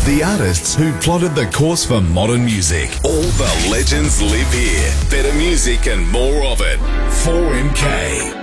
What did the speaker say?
The artists who plotted the course for modern music. All the legends live here. Better music and more of it. 4MK.